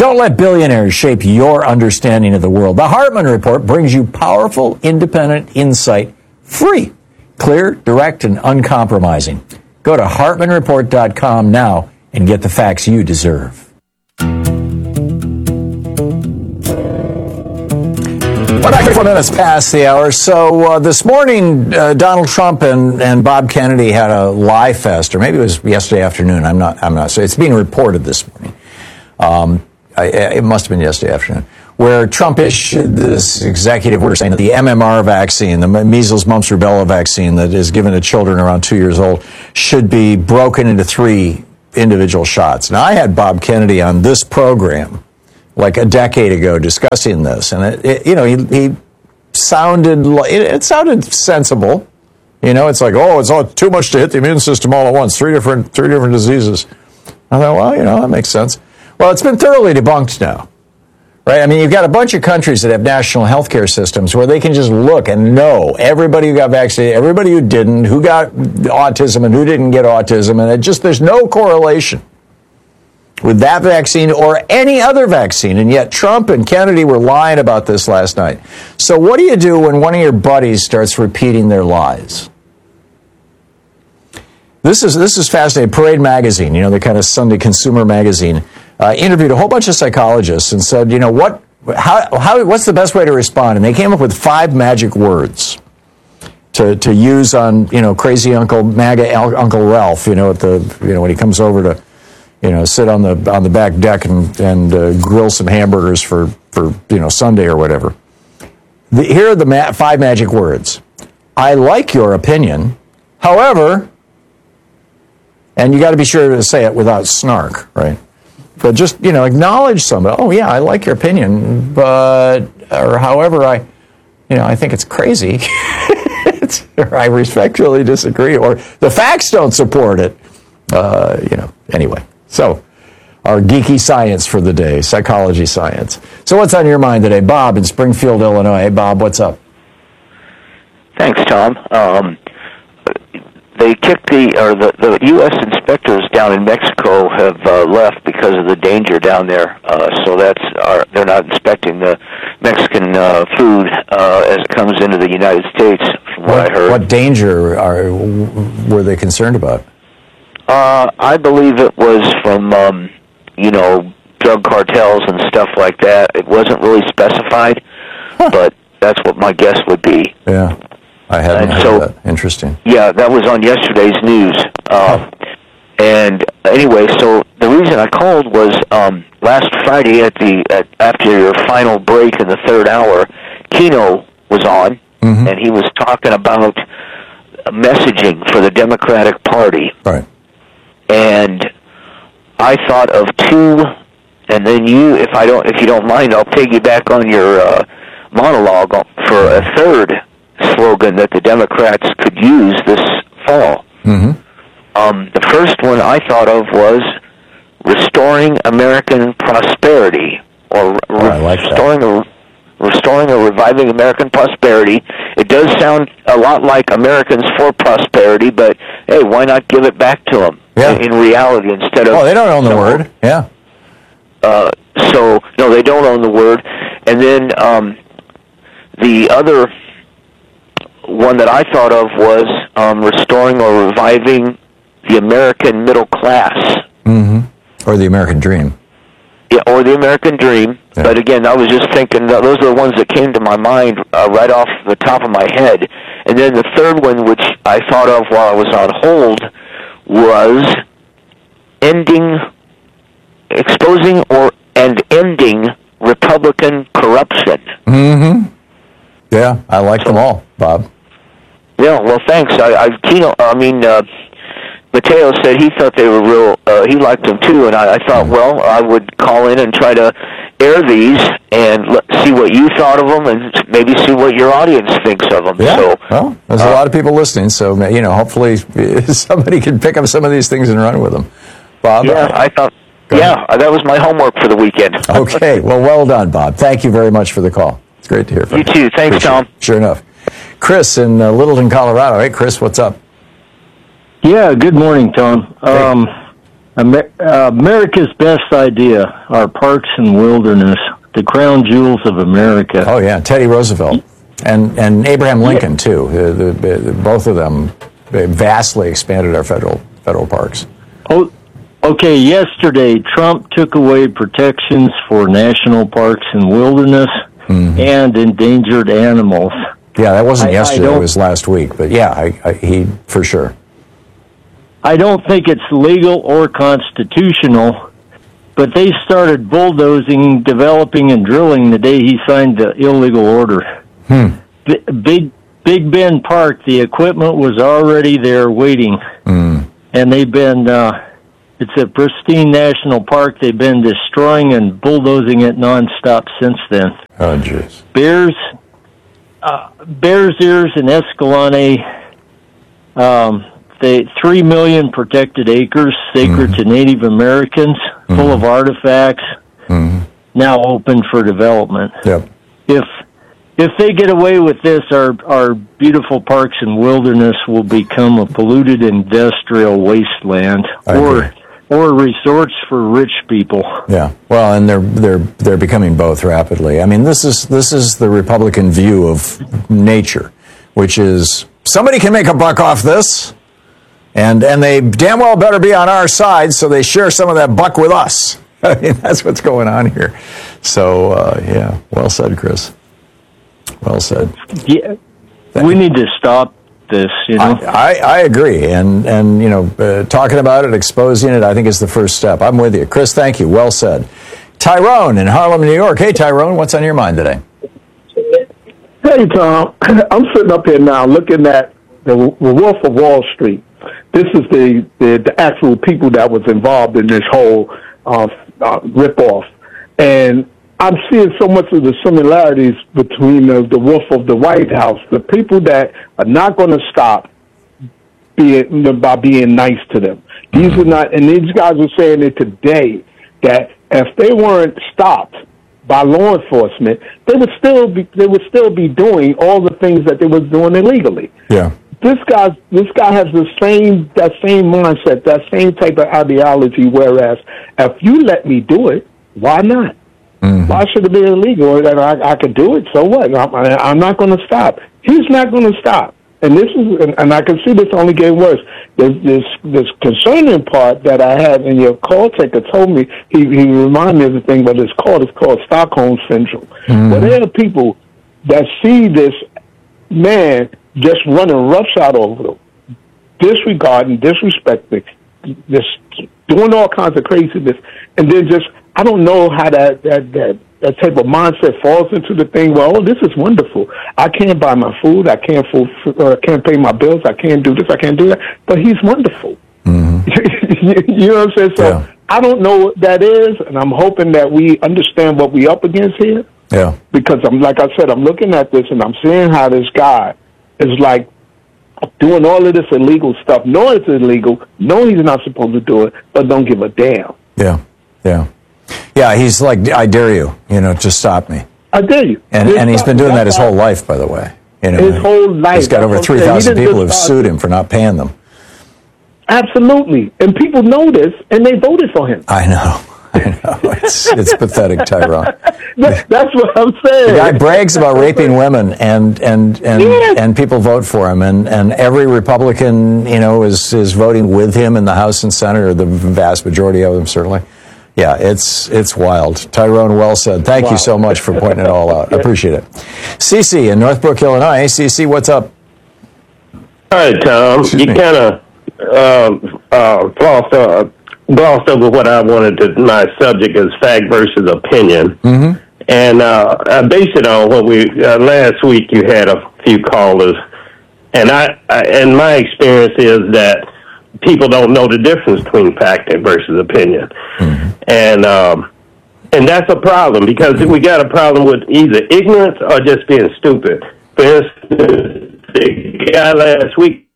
Don't let billionaires shape your understanding of the world. The Hartman Report brings you powerful, independent insight, free, clear, direct, and uncompromising. Go to HartmanReport.com now and get the facts you deserve. 4 minutes past the hour. So this morning, Donald Trump and Bob Kennedy had a lie fest, or maybe it was yesterday afternoon. I'm not. So it's being reported this morning. It must have been yesterday afternoon, where Trump issued this executive order saying that the MMR vaccine, the measles, mumps, rubella vaccine that is given to children around 2 years old, should be broken into 3 individual shots. Now, I had Bob Kennedy on this program like a decade ago discussing this, and he sounded it sounded sensible. It's like, it's all too much to hit the immune system all at once. Three different diseases. I thought, well, that makes sense. Well, it's been thoroughly debunked now, right? I mean, you've got a bunch of countries that have national health care systems where they can just look and know everybody who got vaccinated, everybody who didn't, who got autism and who didn't get autism, and there's no correlation with that vaccine or any other vaccine. And yet Trump and Kennedy were lying about this last night. So what do you do when one of your buddies starts repeating their lies? This is fascinating. Parade Magazine, the kind of Sunday consumer magazine, interviewed a whole bunch of psychologists and said, what's the best way to respond? And they came up with 5 magic words to use on, crazy MAGA Uncle Ralph, when he comes over to, sit on the back deck and grill some hamburgers for Sunday or whatever. Here are the 5 magic words. I like your opinion. However, and you got to be sure to say it without snark, right? But just, acknowledge somebody. Oh, yeah, I like your opinion, or however, I think it's crazy. Or I respectfully disagree, or the facts don't support it. Anyway. So, our geeky science for the day, psychology science. So what's on your mind today? Bob in Springfield, Illinois. Hey, Bob, what's up? Thanks, Tom. They kicked the U.S. inspectors down in Mexico have left because of the danger down there. So they're not inspecting the Mexican food as it comes into the United States, from what I heard. What danger were they concerned about? I believe it was from, drug cartels and stuff like that. It wasn't really specified, but that's what my guess would be. Yeah, I hadn't heard that. Interesting. Yeah, that was on yesterday's news. And anyway, so the reason I called was last Friday after your final break in the third hour, Kino was on, and he was talking about messaging for the Democratic Party. Right. And I thought of 2, and then if you don't mind, I'll piggyback on your monologue for a third slogan that the Democrats could use this fall. The first one I thought of was restoring American prosperity, or restoring or reviving American prosperity. It does sound a lot like Americans for Prosperity, but hey, why not give it back to them in reality instead of... Oh, they don't own the word. Yeah. No, they don't own the word. And then the other one that I thought of was restoring or reviving the American middle class. Or the American dream. Yeah, or the American dream. Yeah. But again, I was just thinking, those are the ones that came to my mind right off the top of my head. And then the third one, which I thought of while I was on hold, was exposing and ending Republican corruption. Yeah, I like them all, Bob. Yeah, well, thanks. Mateo said he thought they were real, he liked them too, and I thought, well, I would call in and try to air these and see what you thought of them and maybe see what your audience thinks of them. Yeah, well, there's a lot of people listening, so, hopefully somebody can pick up some of these things and run with them. Bob? Yeah, I thought, that was my homework for the weekend. Okay, well done, Bob. Thank you very much for the call. It's great to hear from you. You too. Thanks, Tom. Sure enough. Chris in Littleton, Colorado. Hey, Chris, what's up? Yeah, good morning, Tom. America's best idea, our parks and wilderness, the crown jewels of America. Oh, yeah, Teddy Roosevelt and Abraham Lincoln, too. Both of them vastly expanded our federal parks. Oh, okay, yesterday, Trump took away protections for national parks and wilderness and endangered animals. Yeah, that wasn't yesterday, it was last week. But yeah, he for sure. I don't think it's legal or constitutional, but they started bulldozing, developing, and drilling the day he signed the illegal order. Big Bend Park, the equipment was already there waiting, and they've been, it's a pristine national park. They've been destroying and bulldozing it nonstop since then. Oh, jeez. Bears Ears and Escalante, 3 million protected acres sacred to Native Americans, full of artifacts, now open for development. Yep. If they get away with this, our beautiful parks and wilderness will become a polluted industrial wasteland, or resorts for rich people. Yeah, well, and they're becoming both rapidly. I mean, this is the Republican view of nature, which is somebody can make a buck off this, and they damn well better be on our side, so they share some of that buck with us. I mean, that's what's going on here. So, yeah, well said, Chris. Well said. Yeah, we need to stop this, you know. I agree, and you know, talking about it, exposing it, I think is the first step. I'm with you, Chris. Thank you. Well said. Tyrone in Harlem, New York. Hey, Tyrone, what's on your mind today? Hey, Tom. I'm sitting up here now looking at the Wolf of Wall Street. This is the actual people that was involved in this whole ripoff, and I'm seeing so much of the similarities between the Wolf of the White House, the people that are not going to stop by being nice to them. These are not, and these guys are saying it today, that if they weren't stopped by law enforcement, they would still be doing all the things that they was doing illegally. Yeah. This guy has that same mindset, that same type of ideology. Whereas, if you let me do it, why not? Why should it be illegal? And I could do it. So what? I'm not going to stop. He's not going to stop. And this is, and I can see this only getting worse. There's this concerning part that I had, and your call taker told me, he reminded me of the thing, but it's called Stockholm Syndrome. Well, there are people that see this man just running roughshod over them, disregarding, disrespecting, just doing all kinds of craziness, and then just, I don't know how that type of mindset falls into the thing. Well, this is wonderful. I can't buy my food. I can't pay my bills. I can't do this. I can't do that. But he's wonderful. You know what I'm saying? So yeah. I don't know what that is, and I'm hoping that we understand what we up against here. Yeah. Because like I said, I'm looking at this and I'm seeing how this guy is like doing all of this illegal stuff. Knowing it's illegal, knowing he's not supposed to do it, but don't give a damn. Yeah. Yeah. Yeah, he's like, I dare you, to stop me. I dare you. And he's been doing that his whole life, by the way. His whole life. He's got over 3,000 people who've sued him for not paying them. Absolutely. And people know this, and they voted for him. I know. It's pathetic, Tyrone. That's what I'm saying. The guy brags about raping women, and people vote for him, and every Republican, is voting with him in the House and Senate, or the vast majority of them, certainly. Yeah, it's wild. Tyrone, well said. Thank you so much for pointing it all out. I appreciate it. Cece in Northbrook, Illinois. Hey, Cece, what's up? Hi, Tom. You kind of glossed over what I wanted to. My subject is fact versus opinion. Mm-hmm. And I base it on what we last week. You had a few callers, and and my experience is that people don't know the difference between fact versus opinion. Mm-hmm. And that's a problem, because we got a problem with either ignorance or just being stupid. For instance, the guy last week,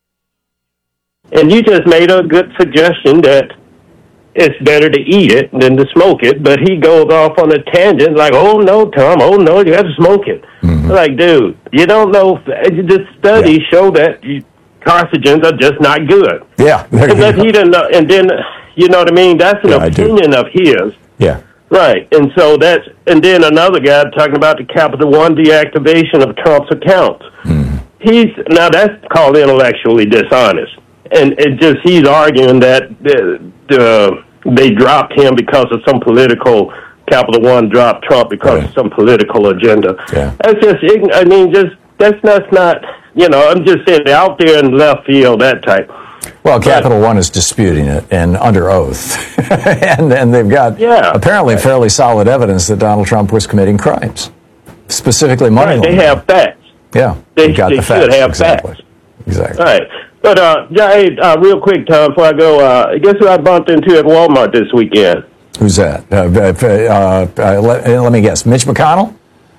and you just made a good suggestion that it's better to eat it than to smoke it, but he goes off on a tangent like, oh no, Tom, oh no, you have to smoke it. Mm-hmm. Like, dude, you don't know. The studies show that carcinogens are just not good. Yeah. And then he didn't know, and then You know what I mean? That's an opinion of his. Yeah. Right. And so and then another guy talking about the Capital One deactivation of Trump's accounts. Now that's called intellectually dishonest. And he's arguing that they dropped him because of some political, Capital One dropped Trump because of some political agenda. Yeah. That's just, that's not, I'm just saying out there in left field, that type. Well, Capital One is disputing it and under oath. and they've got apparently fairly solid evidence that Donald Trump was committing crimes, specifically money laundering. They have facts. Yeah, they got the facts. Should have facts. Exactly. All right. But, real quick, Tom, before I go, guess who I bumped into at Walmart this weekend? Who's that? Let me guess. Mitch McConnell?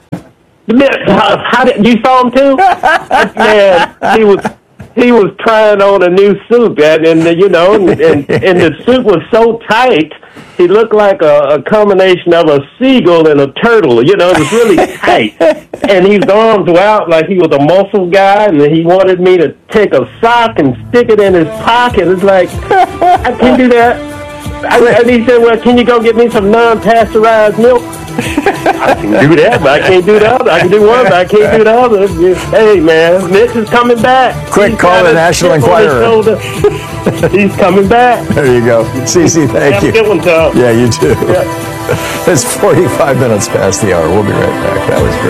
How did you saw him too? Man, he was trying on a new suit, and the suit was so tight. He looked like a combination of a seagull and a turtle. It was really tight. And his arms were out like he was a muscle guy, and he wanted me to take a sock and stick it in his pocket. It's like, I can't do that. And he said, well, can you go get me some non-pasteurized milk? I can do that, but I can't do the other. I can do one, but I can't do the other. Hey, man, Mitch is coming back. Quick, call the National Enquirer. He's coming back. There you go. CC, thank you. Have a good one, Tom. Yeah, you too. Yeah. It's 45 minutes past the hour. We'll be right back. That was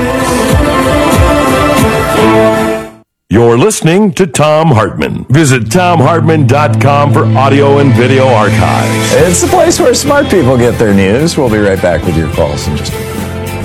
great. You're listening to Thom Hartmann. Visit ThomHartmann.com for audio and video archives. It's the place where smart people get their news. We'll be right back with your calls in just a minute.